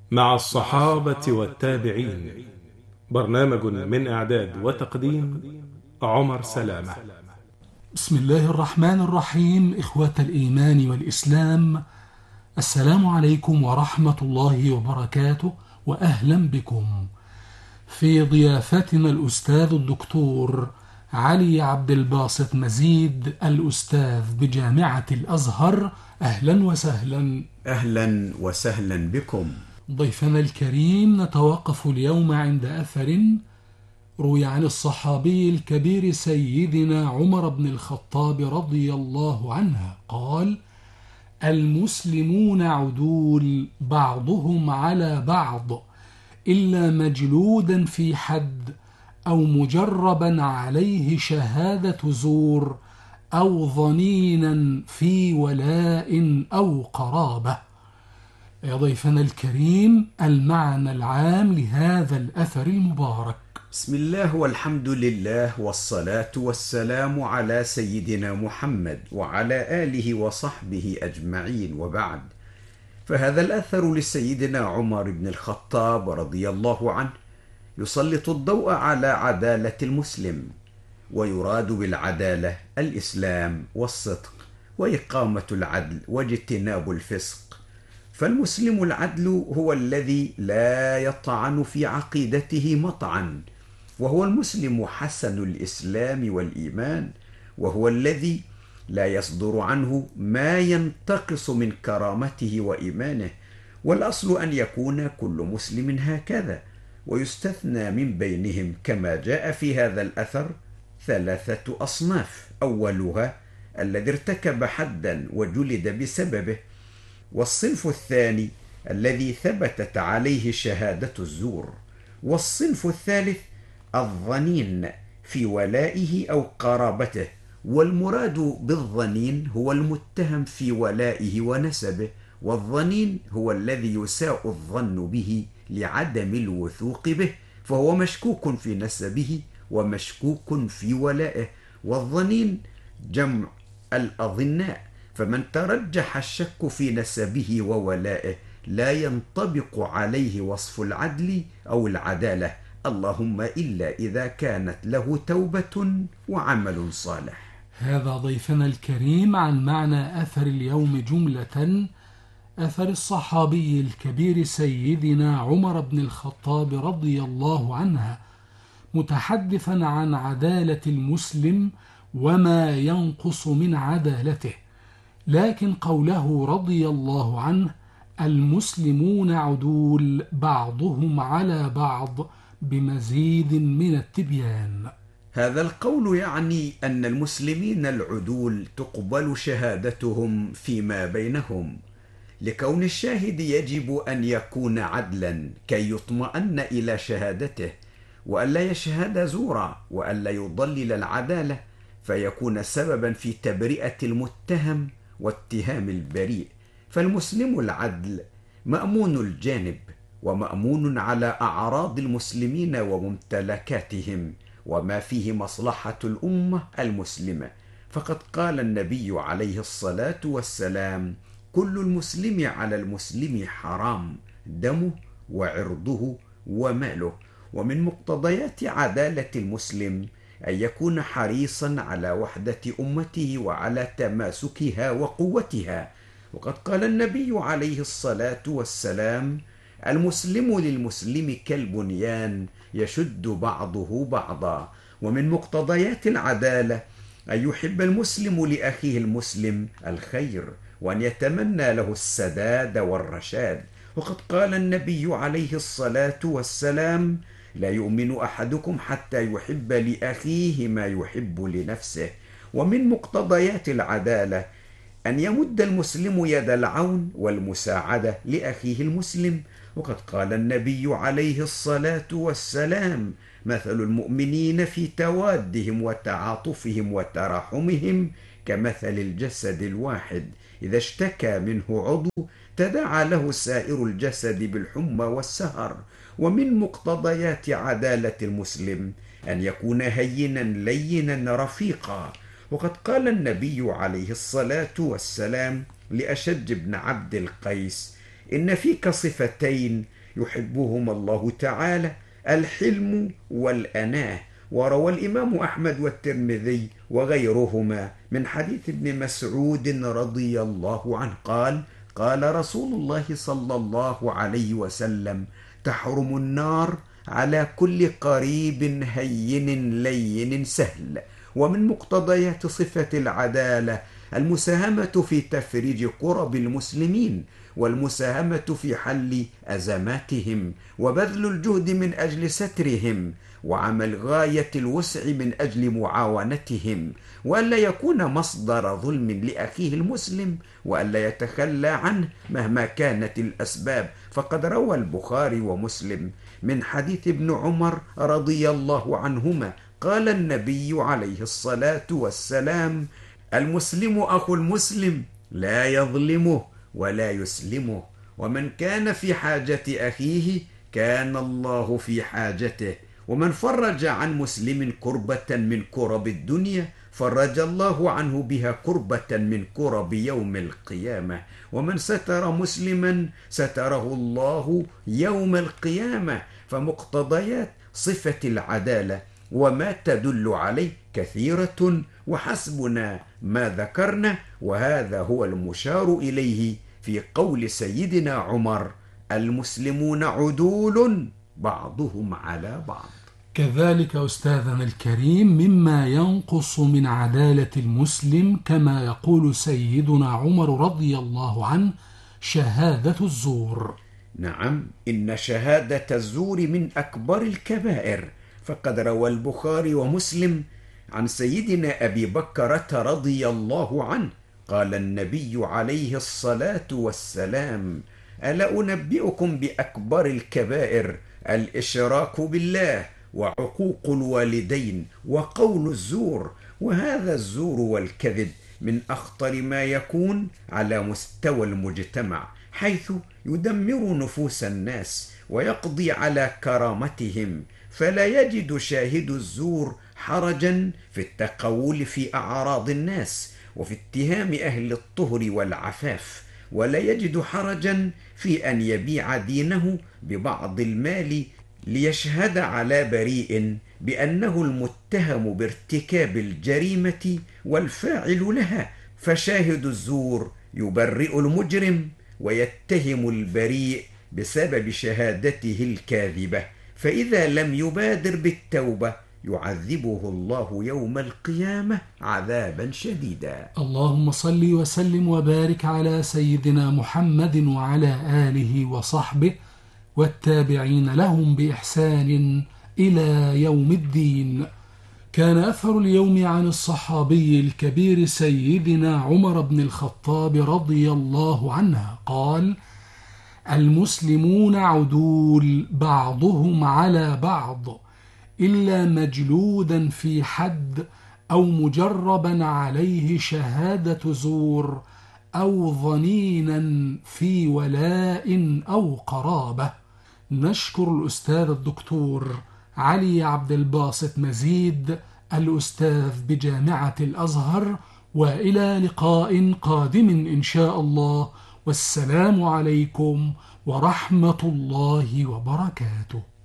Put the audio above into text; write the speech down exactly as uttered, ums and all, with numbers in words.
مع الصحابة والتابعين. برنامج من إعداد وتقديم عمر سلامة. بسم الله الرحمن الرحيم. إخوة الإيمان والإسلام، السلام عليكم ورحمة الله وبركاته، وأهلا بكم في ضيافتنا الأستاذ الدكتور علي عبد الباسط مزيد، الأستاذ بجامعة الأزهر. أهلا وسهلا. أهلا وسهلا بكم. ضيفنا الكريم، نتوقف اليوم عند أثر روي عن الصحابي الكبير سيدنا عمر بن الخطاب رضي الله عنه قال: المسلمون عدول بعضهم على بعض إلا مجلودا في حد أو مجربا عليه شهادة زور أو ظنينا في ولاء أو قرابة. يا ضيفنا الكريم، المعنى العام لهذا الأثر المبارك. بسم الله والحمد لله والصلاة والسلام على سيدنا محمد وعلى آله وصحبه أجمعين، وبعد. فهذا الأثر لسيدنا عمر بن الخطاب رضي الله عنه يسلط الضوء على عدالة المسلم، ويراد بالعدالة الإسلام والصدق وإقامة العدل واجتناب الفسق. فالمسلم العدل هو الذي لا يطعن في عقيدته مطعن، وهو المسلم حسن الإسلام والإيمان، وهو الذي لا يصدر عنه ما ينتقص من كرامته وإيمانه. والأصل أن يكون كل مسلم هكذا، ويستثنى من بينهم كما جاء في هذا الأثر ثلاثة أصناف: أولها الذي ارتكب حدا وجلد بسببه، والصنف الثاني الذي ثبتت عليه شهادة الزور، والصنف الثالث الظنين في ولائه أو قرابته. والمراد بالظنين هو المتهم في ولائه ونسبه، والظنين هو الذي يساء الظن به لعدم الوثوق به، فهو مشكوك في نسبه ومشكوك في ولائه. والظنين جمع الأظناء، فمن ترجح الشك في نسبه وولائه لا ينطبق عليه وصف العدل أو العدالة، اللهم إلا إذا كانت له توبة وعمل صالح. هذا ضيفنا الكريم عن معنى أثر اليوم جملة: أثر الصحابي الكبير سيدنا عمر بن الخطاب رضي الله عنه، متحدثا عن عدالة المسلم وما ينقص من عدالته. لكن قوله رضي الله عنه المسلمون عدول بعضهم على بعض بمزيد من التبيان. هذا القول يعني أن المسلمين العدول تقبل شهادتهم فيما بينهم، لكون الشاهد يجب أن يكون عدلا كي يطمئن إلى شهادته، وألا يشهد زورا، وألا يضلل العدالة فيكون سببا في تبرئة المتهم واتهام البريء. فالمسلم العدل مأمون الجانب، ومأمون على أعراض المسلمين وممتلكاتهم وما فيه مصلحة الأمة المسلمة. فقد قال النبي عليه الصلاة والسلام: كل المسلم على المسلم حرام، دمه وعرضه وماله. ومن مقتضيات عدالة المسلم أن يكون حريصا على وحدة أمته وعلى تماسكها وقوتها. وقد قال النبي عليه الصلاة والسلام: المسلم للمسلم كالبنيان يشد بعضه بعضا. ومن مقتضيات العدالة أن يحب المسلم لأخيه المسلم الخير، وأن يتمنى له السداد والرشاد. وقد قال النبي عليه الصلاة والسلام: لا يؤمن أحدكم حتى يحب لأخيه ما يحب لنفسه. ومن مقتضيات العدالة أن يمد المسلم يد العون والمساعدة لأخيه المسلم. وقد قال النبي عليه الصلاة والسلام: مثل المؤمنين في توادهم وتعاطفهم وتراحمهم كمثل الجسد الواحد، إذا اشتكى منه عضو تداعى له سائر الجسد بالحمى والسهر. ومن مقتضيات عدالة المسلم أن يكون هينا لينا رفيقا. وقد قال النبي عليه الصلاة والسلام لأشج بن عبد القيس: إن فيك صفتين يحبهما الله تعالى: الحلم والأناه. وروى الإمام أحمد والترمذي وغيرهما من حديث ابن مسعود رضي الله عنه قال: قال رسول الله صلى الله عليه وسلم: تحرم النار على كل قريب هين لين سهل. ومن مقتضيات صفة العدالة المساهمة في تفريج كرب المسلمين، والمساهمة في حل أزماتهم، وبذل الجهد من أجل سترهم، وعمل غاية الوسع من أجل معاونتهم، وألا يكون مصدر ظلم لأخيه المسلم، وألا يتخلى عنه مهما كانت الأسباب. فقد روى البخاري ومسلم من حديث ابن عمر رضي الله عنهما قال النبي عليه الصلاة والسلام: المسلم أخو المسلم لا يظلمه ولا يسلمه، ومن كان في حاجة أخيه كان الله في حاجته، ومن فرج عن مسلم كربة من كرب الدنيا فرج الله عنه بها كربة من كرب يوم القيامة، ومن ستر مسلما ستره الله يوم القيامة. فمقتضيات صفة العدالة وما تدل عليه كثيرة، وحسبنا ما ذكرنا، وهذا هو المشار إليه في قول سيدنا عمر: المسلمون عدول بعضهم على بعض. كذلك أستاذنا الكريم مما ينقص من عدالة المسلم كما يقول سيدنا عمر رضي الله عنه: شهادة الزور. نعم، إن شهادة الزور من أكبر الكبائر. فقد روى البخاري ومسلم عن سيدنا أبي بكرة رضي الله عنه قال النبي عليه الصلاة والسلام: ألا أنبئكم بأكبر الكبائر؟ الإشراك بالله، وعقوق الوالدين، وقول الزور. وهذا الزور والكذب من أخطر ما يكون على مستوى المجتمع، حيث يدمر نفوس الناس ويقضي على كرامتهم. فلا يجد شاهد الزور حرجا في التقول في أعراض الناس وفي اتهام أهل الطهر والعفاف، ولا يجد حرجا في أن يبيع دينه ببعض المال ليشهد على بريء بأنه المتهم بارتكاب الجريمة والفاعل لها. فشاهد الزور يبرئ المجرم ويتهم البريء بسبب شهادته الكاذبة، فإذا لم يبادر بالتوبة يعذبه الله يوم القيامة عذابا شديدا. اللهم صل وسلم وبارك على سيدنا محمد وعلى آله وصحبه والتابعين لهم بإحسان إلى يوم الدين. كان أثر اليوم عن الصحابي الكبير سيدنا عمر بن الخطاب رضي الله عنه قال: المسلمون عدول بعضهم على بعض، إلا مجلودا في حد أو مجربا عليه شهادة زور أو ظنينا في ولاء أو قرابة. نشكر الأستاذ الدكتور علي عبد الباسط مزيد الأستاذ بجامعة الأزهر، وإلى لقاء قادم إن شاء الله، والسلام عليكم ورحمة الله وبركاته.